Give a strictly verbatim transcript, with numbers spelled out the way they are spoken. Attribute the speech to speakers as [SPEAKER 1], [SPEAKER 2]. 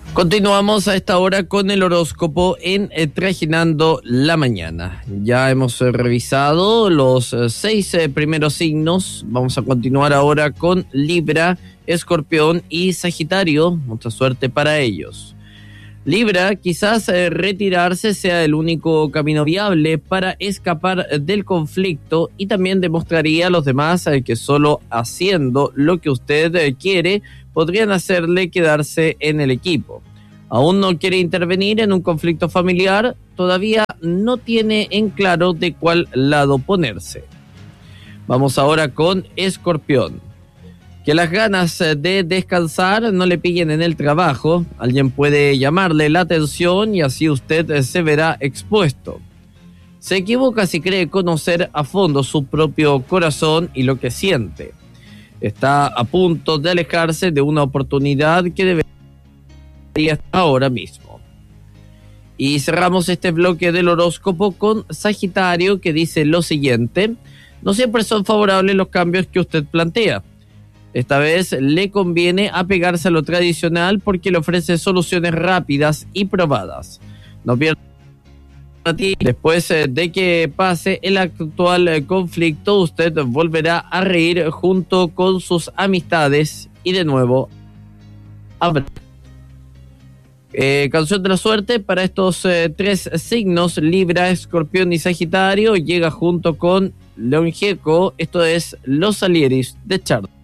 [SPEAKER 1] Continuamos a esta hora con el horóscopo en eh, Trajinando la Mañana. Ya hemos eh, revisado los eh, seis eh, primeros signos. Vamos a continuar ahora con Libra, Escorpión y Sagitario. Mucha suerte para ellos. Libra, quizás eh, retirarse sea el único camino viable para escapar del conflicto y también demostraría a los demás eh, que solo haciendo lo que usted eh, quiere podrían hacerle quedarse en el equipo. Aún no quiere intervenir en un conflicto familiar, todavía no tiene en claro de cuál lado ponerse. Vamos ahora con Escorpión. Que las ganas de descansar no le pillen en el trabajo, alguien puede llamarle la atención y así usted se verá expuesto. Se equivoca si cree conocer a fondo su propio corazón y lo que siente. Está a punto de alejarse de una oportunidad que debería estar ahora mismo. Y cerramos este bloque del horóscopo con Sagitario, que dice lo siguiente: no siempre son favorables los cambios que usted plantea. Esta vez le conviene apegarse a lo tradicional porque le ofrece soluciones rápidas y probadas. No pierda tiempo. Después de que pase el actual conflicto, usted volverá a reír junto con sus amistades y de nuevo habrá. Eh, canción de la suerte para estos eh, tres signos, Libra, Escorpión y Sagitario, llega junto con León Gieco. Esto es Los Salieris de Chardon.